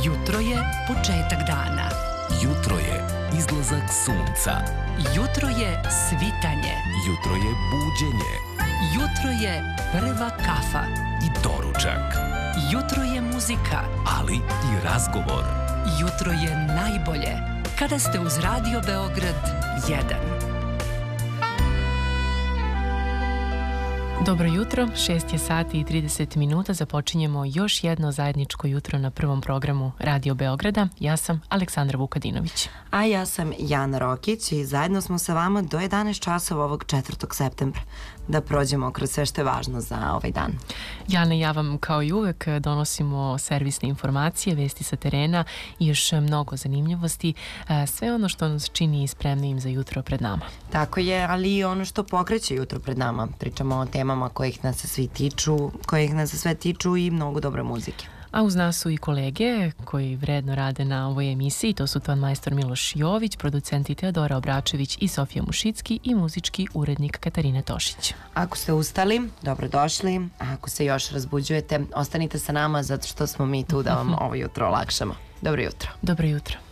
Jutro je početak dana. Jutro je izlazak sunca. Jutro je svitanje. Jutro je buđenje. Jutro je prva kafa. I doručak. Jutro je muzika. Ali i razgovor. Jutro je najbolje kada ste uz Radio Beograd 1. Dobro jutro, 6 je sati i 30 minuta, započinjemo još jedno zajedničko jutro na prvom programu Radio Beograda. Ja sam Aleksandra Vukadinović. A ja sam Jana Rokić i zajedno smo sa vama do 11 časova ovog 4. septembra da prođemo kroz sve što je važno za ovaj dan. Jana i ja vam kao i uvek donosimo servisne informacije, vesti sa terena i još mnogo zanimljivosti, sve ono što nas čini spremnijim za jutro pred nama. Tako je, ali i ono što pokreće jutro pred nama. Pričamo o temama kojih nas se sve tiču i mnogo dobre muzike. A uz nas su i kolege koji vredno rade na ovoj emisiji, to su ton majstor Miloš Jović, producenti Teodora Obračević i Sofija Mušicki i muzički urednik Katarina Tošić. Ako ste ustali, dobrodošli, a ako se još razbuđujete, ostanite sa nama zato što smo mi tu da vam ovo jutro olakšamo. Dobro jutro. Dobro jutro.